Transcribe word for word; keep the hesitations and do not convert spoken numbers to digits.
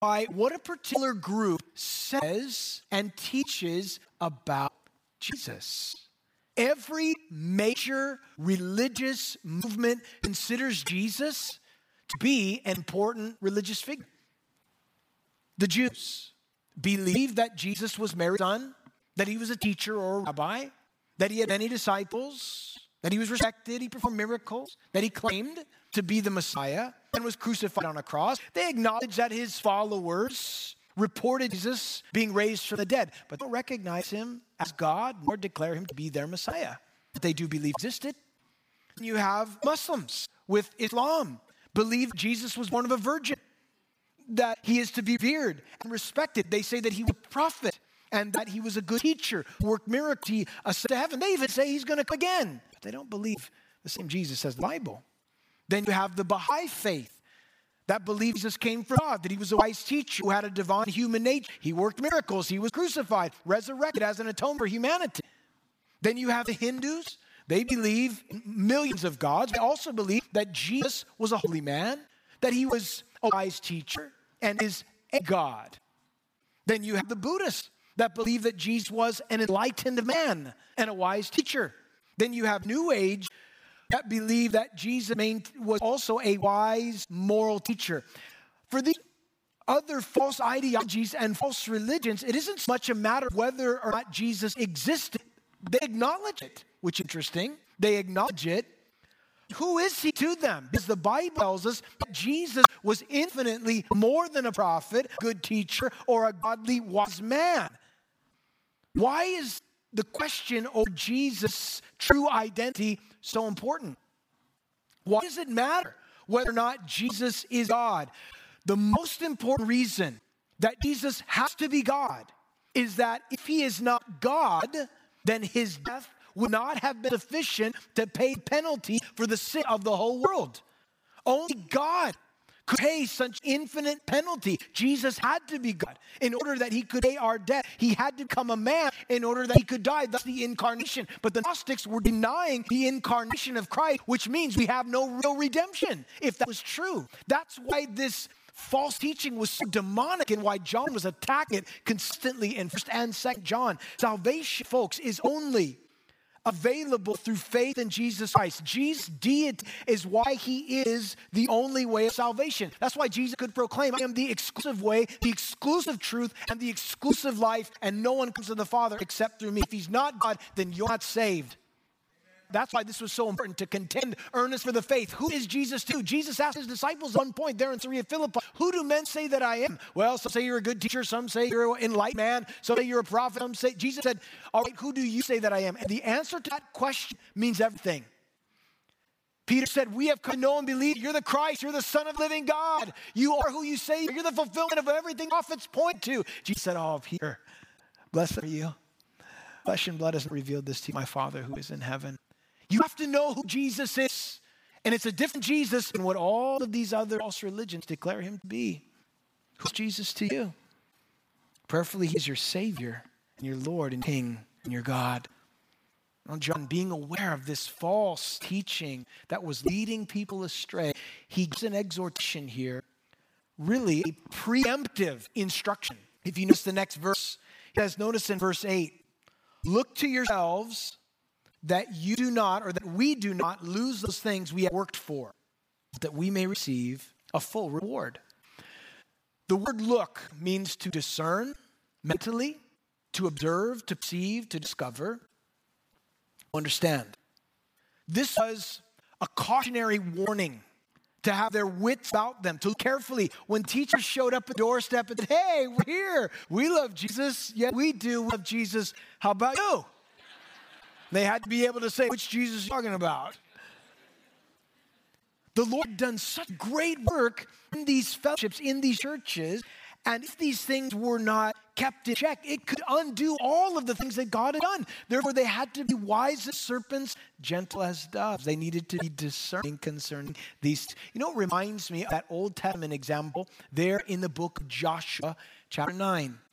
by what a particular group says and teaches about Jesus. Every major religious movement considers Jesus to be an important religious figure. The Jews believed that Jesus was Mary's son, that he was a teacher or a rabbi, that he had many disciples, that he was respected, he performed miracles, that he claimed to be the Messiah and was crucified on a cross. They acknowledged that his followers reported Jesus being raised from the dead, but don't recognize him as God nor declare him to be their Messiah. But they do believe he existed. You have Muslims with Islam believe Jesus was born of a virgin, that he is to be revered and respected. They say that he was a prophet and that he was a good teacher, worked miracles, he ascended to heaven. They even say he's going to come again. But they don't believe the same Jesus as the Bible. Then you have the Baha'i faith that believes Jesus came from God, that he was a wise teacher who had a divine human nature. He worked miracles. He was crucified, resurrected as an atonement for humanity. Then you have the Hindus. They believe in millions of gods. They also believe that Jesus was a holy man, that he was a wise teacher and is a God. Then you have the Buddhists that believe that Jesus was an enlightened man and a wise teacher. Then you have New Age that believe that Jesus was also a wise moral teacher. For these other false ideologies and false religions, it isn't so much a matter of whether or not Jesus existed. They acknowledge it, which is interesting. They acknowledge it. Who is he to them? Because the Bible tells us that Jesus was infinitely more than a prophet, good teacher, or a godly wise man. Why is the question of Jesus' true identity so important? Why does it matter whether or not Jesus is God? The most important reason that Jesus has to be God is that if he is not God, then his death would not have been sufficient to pay penalty for the sin of the whole world. Only God could pay such infinite penalty. Jesus had to be God in order that he could pay our debt. He had to become a man in order that he could die. That's the incarnation. But the Gnostics were denying the incarnation of Christ, which means we have no real redemption, if that was true. That's why this false teaching was so demonic and why John was attacking it consistently in First and Second John. Salvation, folks, is only available through faith in Jesus Christ. Jesus' deity is why he is the only way of salvation. That's why Jesus could proclaim, I am the exclusive way, the exclusive truth, and the exclusive life, and no one comes to the Father except through me. If he's not God, then you're not saved. That's why this was so important, to contend earnest for the faith. Who is Jesus to? Jesus asked his disciples at one point there in Caesarea Philippi, who do men say that I am? Well, some say you're a good teacher, some say you're an enlightened man, some say you're a prophet, some say, Jesus said, all right, who do you say that I am? And the answer to that question means everything. Peter said, we have come to know and believe you're the Christ, you're the Son of the living God. You are who you say, you're the fulfillment of everything prophets point to. Jesus said, oh, Peter, blessed are you. Flesh and blood has revealed this to you, my Father who is in heaven. You have to know who Jesus is. And it's a different Jesus than what all of these other false religions declare him to be. Who's Jesus to you? Prayerfully, he is your Savior and your Lord and King and your God. Well, John, being aware of this false teaching that was leading people astray, he gives an exhortation here, really a preemptive instruction. If you notice the next verse, he says, notice in verse eight, look to yourselves that you do not, or that we do not lose those things we have worked for, that we may receive a full reward. The word look means to discern mentally, to observe, to perceive, to discover, understand. This was a cautionary warning to have their wits about them, to look carefully. When teachers showed up at the doorstep and said, hey, we're here. We love Jesus. Yeah, we do love Jesus. How about you? They had to be able to say which Jesus you're talking about. The Lord had done such great work in these fellowships, in these churches, and if these things were not kept in check, it could undo all of the things that God had done. Therefore, they had to be wise as serpents, gentle as doves. They needed to be discerning concerning these. You know, it reminds me of that Old Testament example there in the book of Joshua, chapter nine.